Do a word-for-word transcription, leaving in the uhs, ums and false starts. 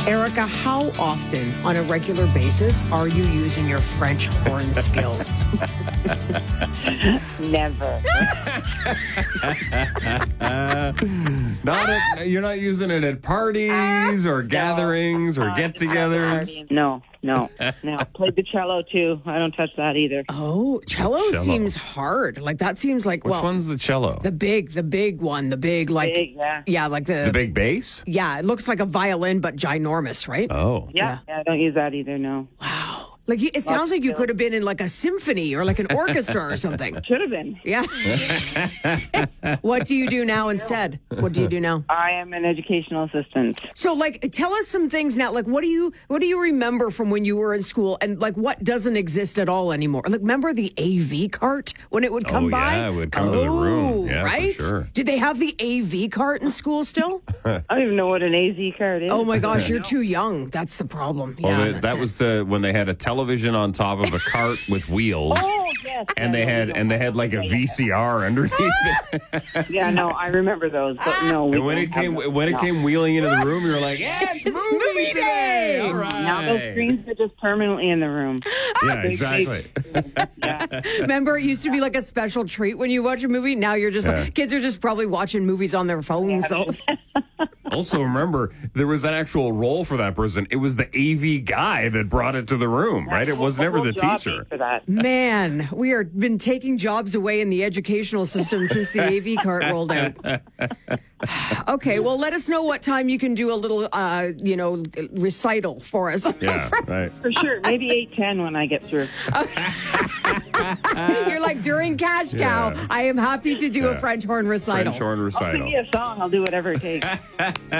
Erica, how often on a regular basis are you using your French horn skills? Never. Not at, you're not using it at parties or gatherings or Uh, get-togethers? No, no, no. Played the cello, too. I don't touch that either. Oh, cello, Cello. seems hard. Like, that seems like, Which well, one's the cello? the big, the big one, the big, like, Big, yeah. yeah, like the, The big bass? yeah, it looks like a violin, but ginormous, right? Oh. Yeah, yeah, I don't use that either, no. Wow. Like, you- it sounds like you could have been in like a symphony or like an orchestra or something. Should have been. Yeah. What do you do now instead? What do you do now? I am an educational assistant. So, like, tell us some things now. Like, what do you what do you remember from when you were in school, and like, what doesn't exist at all anymore? Like, remember the A V cart when it would come Oh, by? yeah, it would come to the room. Oh, Yeah, for right. sure. Did they have the A V cart in school still? I don't even know what an A Z card is. Oh my gosh, you're too young. That's the problem. Well, yeah, they- that's that it. was the when they had a television on top of a cart with wheels. Oh, yes. And yeah, they no, had we and they don't had like a have V C R underneath it. that. Yeah, no, I remember those, but no. We And when don't it have came those. when it No. came wheeling into the room, you were like, "Yeah, it's, It's movie, movie day!" day! All right. Now those screens are just permanently in the room. Yeah, exactly. Yeah. Remember, it used to be like a special treat when you watch a movie. Now you're just Yeah. kids are just probably watching movies on their phones. So. Also, remember there was an actual role for that person. It was the A V guy that brought it to the room, right? It was never the Whole job teacher. for that. Man, we are been taking jobs away in the educational system since the A V cart rolled out. Okay, well, let us know what time you can do a little, uh, you know, recital for us. Yeah, right. For sure. Maybe eight ten when I get through. You're like, during Cash Cow, Yeah. I am happy to do a Yeah. French horn recital. French horn Give recital. me a song. I'll do whatever it takes.